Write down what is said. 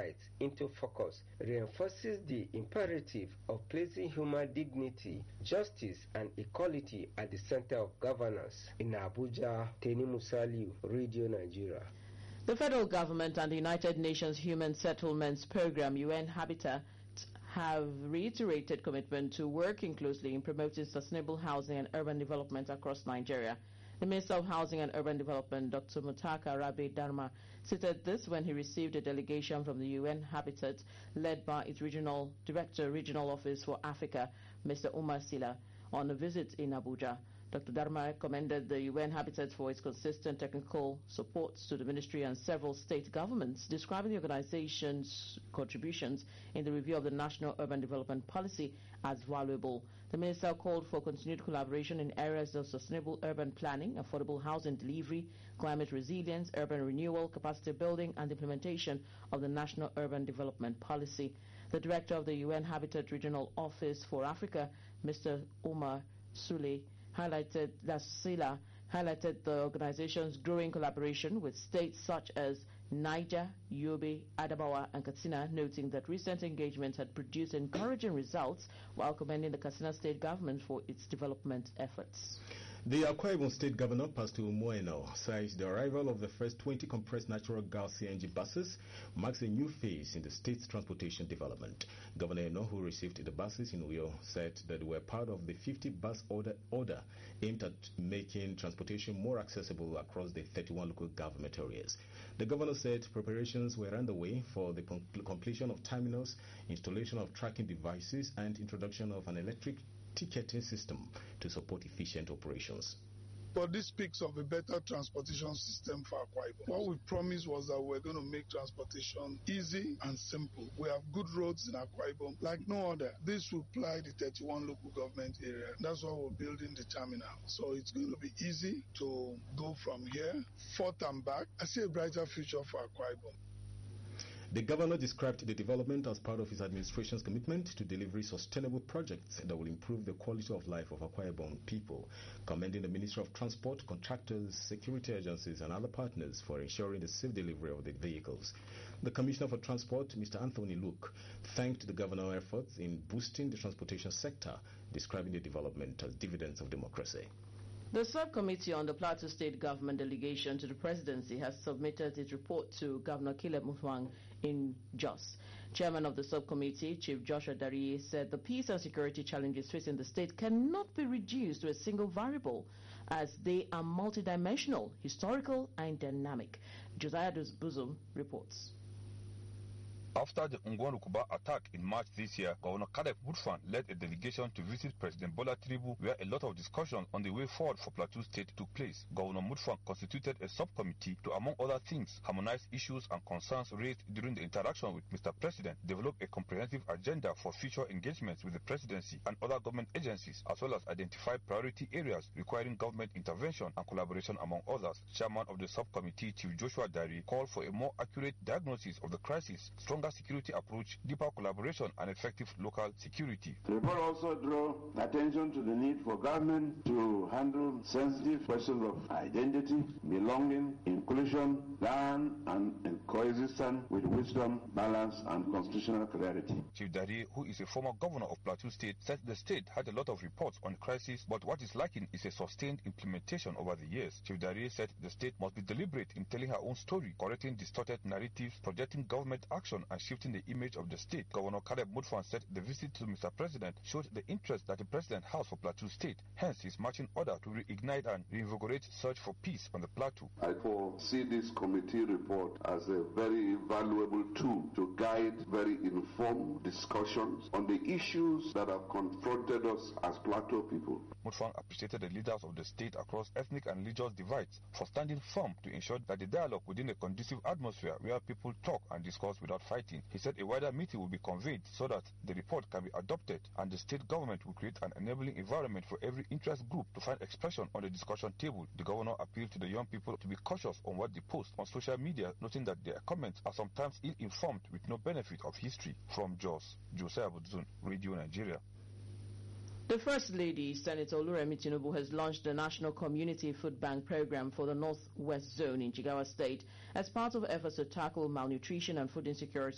rights into focus reinforces the imperative of placing human dignity, justice, and equality at the center of governance. In Abuja, Teni Musaliu, Radio Nigeria. The federal government and the United Nations Human Settlements Program, UN Habitat, have reiterated commitment to working closely in promoting sustainable housing and urban development across Nigeria. The Minister of Housing and Urban Development, Dr. Mutaka Rabe Dharma, stated this when he received a delegation from the UN Habitat led by its Regional Director, Regional Office for Africa, Mr. Umar Sila, on a visit in Abuja. Dr. Dharma commended the UN Habitat for its consistent technical support to the ministry and several state governments, describing the organization's contributions in the review of the National Urban Development Policy as valuable. The minister called for continued collaboration in areas of sustainable urban planning, affordable housing delivery, climate resilience, urban renewal, capacity building, and implementation of the National Urban Development Policy. The director of the UN Habitat Regional Office for Africa, Mr. Umar Sule, highlighted the organization's growing collaboration with states such as Niger, Yobe, Adamawa, and Katsina, noting that recent engagements had produced encouraging results while commending the Katsina state government for its development efforts. The Akwa Ibom State Governor, Pastor Umueno, says the arrival of the first 20 compressed natural gas CNG buses marks a new phase in the state's transportation development. Governor Eno, who received the buses in Uyo, said that they were part of the 50 bus order aimed at making transportation more accessible across the 31 local government areas. The governor said preparations were underway for the completion of terminals, installation of tracking devices, and introduction of an electric ticketing system to support efficient operations. But this speaks of a better transportation system for Akwa Ibom. What we promised was that we're going to make transportation easy and simple. We have good roads in Akwa Ibom like no other. This will apply the 31 local government area. That's why we're building the terminal. So it's going to be easy to go from here, forth and back. I see a brighter future for Akwa Ibom. The governor described the development as part of his administration's commitment to deliver sustainable projects that will improve the quality of life of Akwa Ibom people, commending the Ministry of Transport, contractors, security agencies, and other partners for ensuring the safe delivery of the vehicles. The Commissioner for Transport, Mr. Anthony Luke, thanked the governor's efforts in boosting the transportation sector, describing the development as dividends of democracy. The subcommittee on the Plateau State Government delegation to the presidency has submitted its report to Governor Caleb Mutfwang in Jos. Chairman of the subcommittee, Chief Joshua Dariye, said the peace and security challenges facing the state cannot be reduced to a single variable, as they are multidimensional, historical, and dynamic. Josiah Buzum reports. After the Ngwanukuba attack in March this year, Governor Caleb Mutfwang led a delegation to visit President Bola Tinubu, where a lot of discussion on the way forward for Plateau State took place. Governor Mutfwang constituted a subcommittee to, among other things, harmonize issues and concerns raised during the interaction with Mr. President, develop a comprehensive agenda for future engagements with the presidency and other government agencies, as well as identify priority areas requiring government intervention and collaboration, among others. Chairman of the subcommittee, Chief Joshua Dariye, called for a more accurate diagnosis of the crisis, stronger security approach, deeper collaboration, and effective local security. The report also drew attention to the need for government to handle sensitive questions of identity, belonging, inclusion, land, and coexistence with wisdom, balance, and constitutional clarity. Chief Dariye, who is a former governor of Plateau State, said the state had a lot of reports on the crisis, but what is lacking is a sustained implementation over the years. Chief Dariye said the state must be deliberate in telling her own story, correcting distorted narratives, projecting government action, and shifting the image of the state. Governor Caleb Mutfwang said the visit to Mr. President showed the interest that the President has for Plateau State, hence his marching order to reignite and reinvigorate search for peace on the plateau. I foresee this committee report as a very valuable tool to guide very informed discussions on the issues that have confronted us as Plateau people. Mutfwang appreciated the leaders of the state across ethnic and religious divides for standing firm to ensure that the dialogue within a conducive atmosphere where people talk and discuss without fighting. He said a wider meeting will be convened so that the report can be adopted and the state government will create an enabling environment for every interest group to find expression on the discussion table. The governor appealed to the young people to be cautious on what they post on social media, noting that their comments are sometimes ill-informed with no benefit of history. From Jos, Josiah Budzun, Radio Nigeria. The First Lady, Senator Oluremi Tinubu, has launched the National Community Food Bank Program for the Northwest Zone in Jigawa State as part of efforts to tackle malnutrition and food insecurity